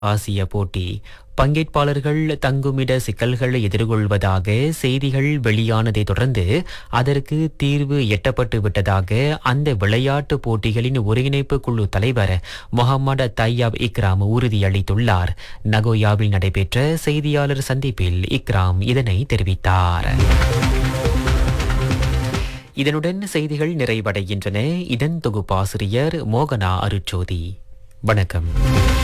ஆசிய போட்டி பங்கேற்பாளர்கள் தங்குமிட சிக்கல்களை எதிர்கொள்வதாக செய்திகள் வெளியானதை தொடர்ந்து அதற்கு தீர்வு எட்டப்பட்டு விட்டதாக அந்த விளையாட்டு போட்டிகளின் ஒருங்கிணைப்பு குழு தலைவர் முகமது தையாப் இக்ராம் உறுதியளித்துள்ளார். நகோயாவில் நடைபெற்ற செய்தியாளர் சந்திப்பில் இக்ராம் இதனை தெரிவித்தார். இதனுடன் செய்திகள் நிறைவடைகின்றன. இதன் தொகுப்பாசிரியர் மோகனா அருட்சோதி. வணக்கம்.